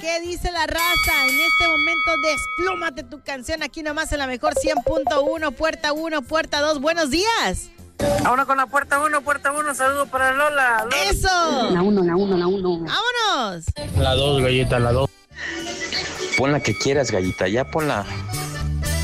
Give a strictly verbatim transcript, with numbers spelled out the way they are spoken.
¿Qué dice la raza? En este momento desplúmate tu canción aquí nomás en la mejor cien punto uno, puerta uno, puerta dos. Buenos días. Ahora con la puerta uno, puerta uno, saludo para Lola. Lola. ¡Eso! La uno, la uno, la uno. ¡Vámonos! La dos, gallita, la dos. Pon la que quieras, gallita, ya ponla.